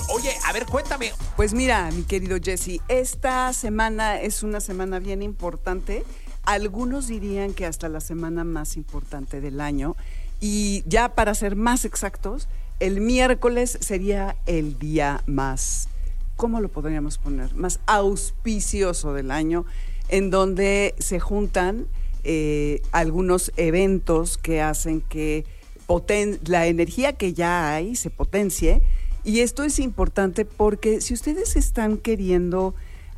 Oye, a ver, cuéntame. Pues mira, mi querido Jesse, esta semana es una semana bien importante. Algunos dirían que hasta la semana más importante del año. Y ya para ser más exactos, el miércoles sería el día más, ¿cómo lo podríamos poner? Más auspicioso del año, en donde se juntan algunos eventos que hacen que la energía que ya hay se potencie. Y esto es importante porque si ustedes están queriendo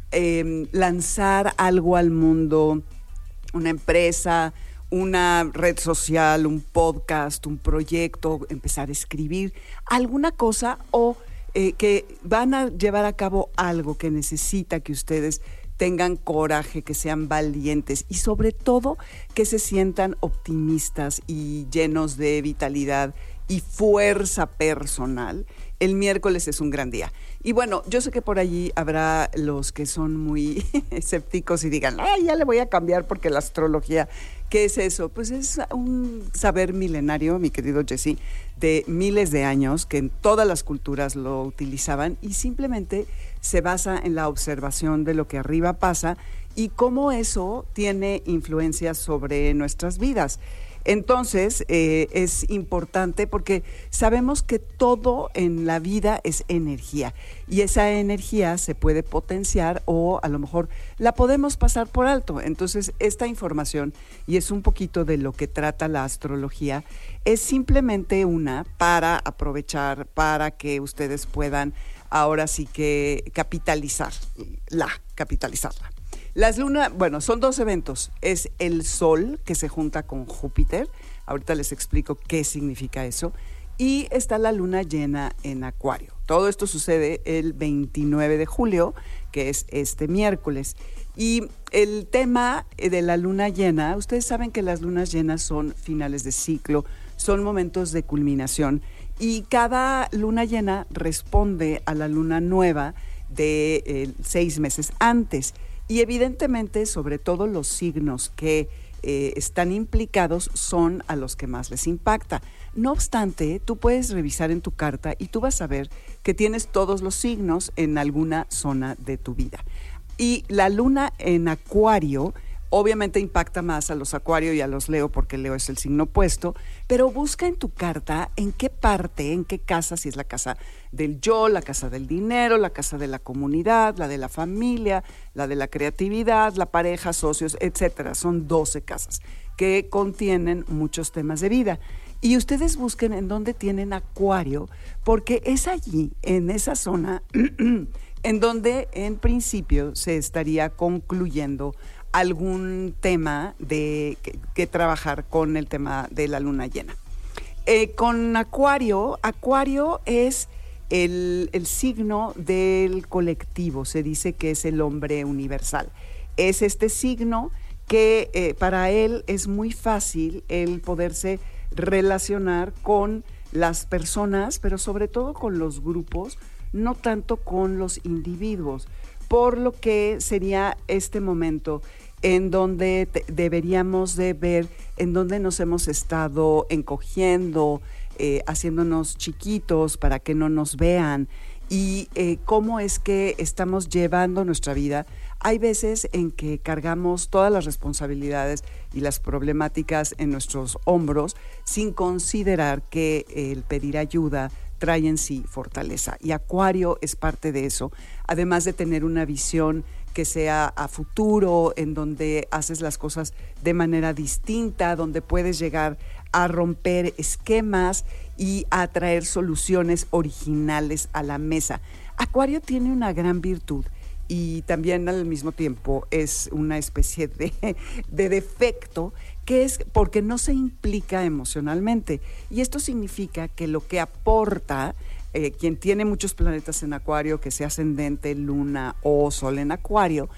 lanzar algo al mundo, una empresa, una red social, un podcast, un proyecto, empezar a escribir alguna cosa o que van a llevar a cabo algo que necesita que ustedes tengan coraje, que sean valientes y sobre todo que se sientan optimistas y llenos de vitalidad y fuerza personal, el miércoles es un gran día. Y bueno, yo sé que por allí habrá los que son muy escépticos y digan, ay, ya le voy a cambiar porque la astrología, ¿qué es eso? Pues es un saber milenario, mi querido Jesse, de miles de años que en todas las culturas lo utilizaban y simplemente se basa en la observación de lo que arriba pasa y cómo eso tiene influencia sobre nuestras vidas. Entonces, es importante porque sabemos que todo en la vida es energía y esa energía se puede potenciar o a lo mejor la podemos pasar por alto. Entonces, esta información, y es un poquito de lo que trata la astrología, es simplemente una para aprovechar, para que ustedes puedan ahora sí que capitalizarla. Las lunas, bueno, son dos eventos. Es el Sol que se junta con Júpiter. Ahorita les explico qué significa eso. Y está la luna llena en Acuario. Todo esto sucede el 29 de julio, que es este miércoles. Y el tema de la luna llena, ustedes saben que las lunas llenas son finales de ciclo, son momentos de culminación. Y cada luna llena responde a la luna nueva de 6 meses antes. Y evidentemente, sobre todo los signos que están implicados son a los que más les impacta. No obstante, tú puedes revisar en tu carta y tú vas a ver que tienes todos los signos en alguna zona de tu vida. Y la luna en Acuario obviamente impacta más a los Acuario y a los Leo porque Leo es el signo opuesto, pero busca en tu carta en qué parte, en qué casa, si es la casa del yo, la casa del dinero, la casa de la comunidad, la de la familia, la de la creatividad, la pareja, socios, etcétera. Son 12 casas que contienen muchos temas de vida. Y ustedes busquen en dónde tienen Acuario, porque es allí, en esa zona, en donde en principio se estaría concluyendo algún tema que trabajar con el tema de la luna llena. Con Acuario es el signo del colectivo, se dice que es el hombre universal. Es este signo que para él es muy fácil el poderse relacionar con las personas, pero sobre todo con los grupos, no tanto con los individuos, por lo que sería este momento en donde deberíamos de ver en dónde nos hemos estado encogiendo, haciéndonos chiquitos para que no nos vean y cómo es que estamos llevando nuestra vida. Hay veces en que cargamos todas las responsabilidades y las problemáticas en nuestros hombros sin considerar que el pedir ayuda trae en sí fortaleza. Y Acuario es parte de eso, además de tener una visión que sea a futuro, en donde haces las cosas de manera distinta, donde puedes llegar a romper esquemas y a traer soluciones originales a la mesa. Acuario tiene una gran virtud y también al mismo tiempo es una especie de defecto, que es porque no se implica emocionalmente. Y esto significa que lo que aporta quien tiene muchos planetas en Acuario, que sea ascendente, luna o sol en Acuario,